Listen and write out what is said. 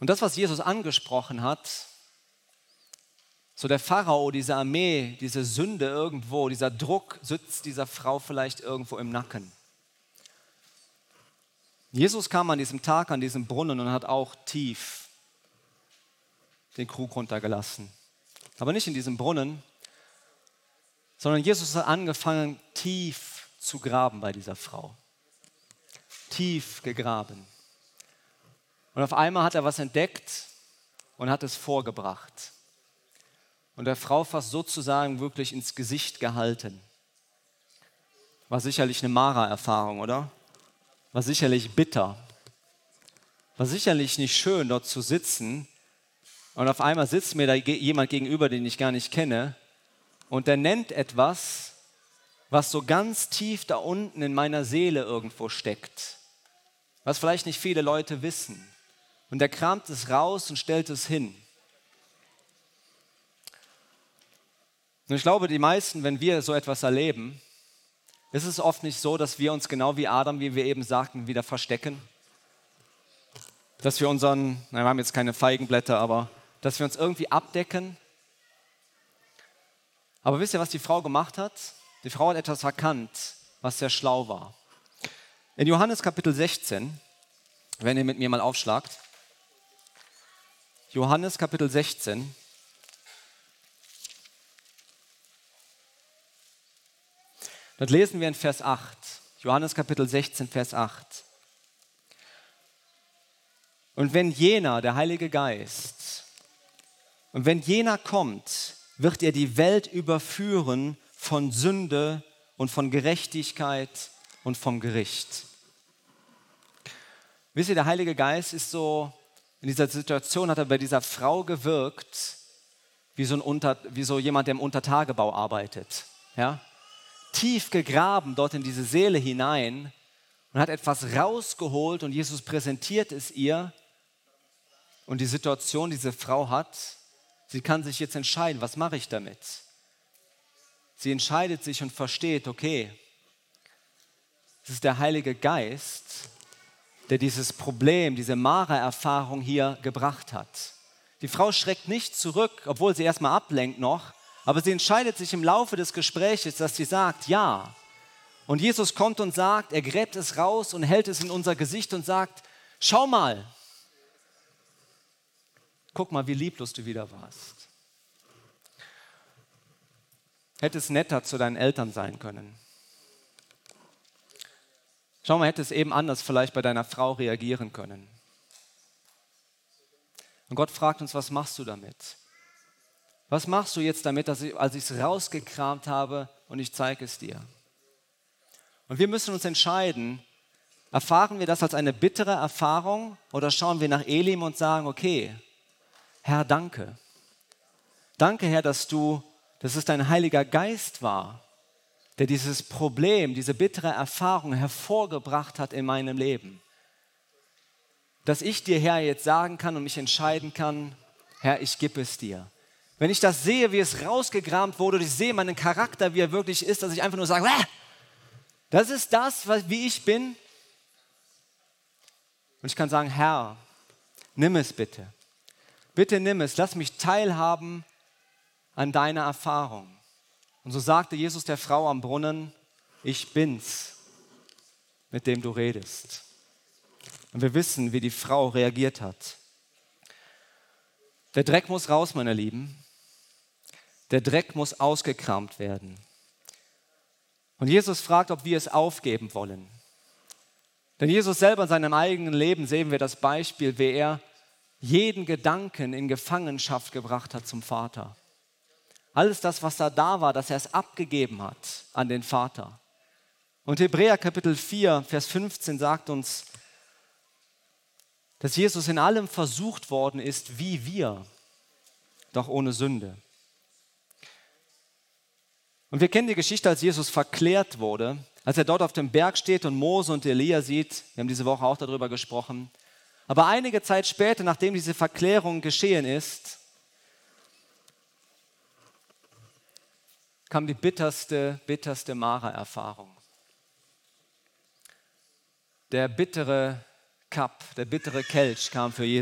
Und das, was Jesus angesprochen hat, so der Pharao, diese Armee, diese Sünde irgendwo, dieser Druck sitzt dieser Frau vielleicht irgendwo im Nacken. Jesus kam an diesem Tag an diesen Brunnen und hat auch tief den Krug runtergelassen. Aber nicht in diesem Brunnen, sondern Jesus hat angefangen, tief zu graben bei dieser Frau. Tief gegraben. Und auf einmal hat er was entdeckt und hat es vorgebracht. Und der Frau fast sozusagen wirklich ins Gesicht gehalten. War sicherlich eine Mara-Erfahrung, oder? War sicherlich bitter. War sicherlich nicht schön, dort zu sitzen. Und auf einmal sitzt mir da jemand gegenüber, den ich gar nicht kenne. Und der nennt etwas, was so ganz tief da unten in meiner Seele irgendwo steckt. Was vielleicht nicht viele Leute wissen. Und der kramt es raus und stellt es hin. Und ich glaube, die meisten, wenn wir so etwas erleben, ist es oft nicht so, dass wir uns genau wie Adam, wie wir eben sagten, wieder verstecken. Dass wir wir haben jetzt keine Feigenblätter, aber dass wir uns irgendwie abdecken. Aber wisst ihr, was die Frau gemacht hat? Die Frau hat etwas erkannt, was sehr schlau war. In Johannes Kapitel 16, wenn ihr mit mir mal aufschlagt, Johannes Kapitel 16, dort lesen wir in Vers 8, Johannes Kapitel 16, Vers 8. Und wenn jener, der Heilige Geist, und wenn jener kommt, wird er die Welt überführen von Sünde und von Gerechtigkeit und vom Gericht. Wisst ihr, der Heilige Geist ist so, in dieser Situation hat er bei dieser Frau gewirkt, wie so jemand, der im Untertagebau arbeitet. Ja? Tief gegraben dort in diese Seele hinein und hat etwas rausgeholt und Jesus präsentiert es ihr. Und die Situation, die diese Frau hat, sie kann sich jetzt entscheiden, was mache ich damit? Sie entscheidet sich und versteht, okay, es ist der Heilige Geist, der dieses Problem, diese Mara-Erfahrung hier gebracht hat. Die Frau schreckt nicht zurück, obwohl sie erstmal ablenkt noch, aber sie entscheidet sich im Laufe des Gesprächs, dass sie sagt, ja. Und Jesus kommt und sagt, er gräbt es raus und hält es in unser Gesicht und sagt, schau mal, guck mal, wie lieblos du wieder warst. Hätte es netter zu deinen Eltern sein können. Schau mal, hätte es eben anders vielleicht bei deiner Frau reagieren können. Und Gott fragt uns, was machst du damit? Was machst du jetzt damit, als ich es rausgekramt habe und ich zeige es dir? Und wir müssen uns entscheiden, erfahren wir das als eine bittere Erfahrung oder schauen wir nach Elim und sagen, okay, Herr, danke. Danke, Herr, dass es dein Heiliger Geist war, der dieses Problem, diese bittere Erfahrung hervorgebracht hat in meinem Leben. Dass ich dir, Herr, jetzt sagen kann und mich entscheiden kann, Herr, ich gebe es dir. Wenn ich das sehe, wie es rausgekramt wurde, und ich sehe meinen Charakter, wie er wirklich ist, dass ich einfach nur sage, das ist das, wie ich bin. Und ich kann sagen, Herr, nimm es bitte. Bitte nimm es, lass mich teilhaben an deiner Erfahrung. Und so sagte Jesus der Frau am Brunnen, ich bin's, mit dem du redest. Und wir wissen, wie die Frau reagiert hat. Der Dreck muss raus, meine Lieben. Der Dreck muss ausgekramt werden. Und Jesus fragt, ob wir es aufgeben wollen. Denn Jesus selber in seinem eigenen Leben sehen wir das Beispiel, wie er jeden Gedanken in Gefangenschaft gebracht hat zum Vater. Alles das, was da war, dass er es abgegeben hat an den Vater. Und Hebräer Kapitel 4, Vers 15 sagt uns, dass Jesus in allem versucht worden ist, wie wir, doch ohne Sünde. Und wir kennen die Geschichte, als Jesus verklärt wurde, als er dort auf dem Berg steht und Mose und Elia sieht. Wir haben diese Woche auch darüber gesprochen. Aber einige Zeit später, nachdem diese Verklärung geschehen ist, kam die bitterste Mara-Erfahrung. Der bittere Cup, der bittere Kelch kam für Jesus.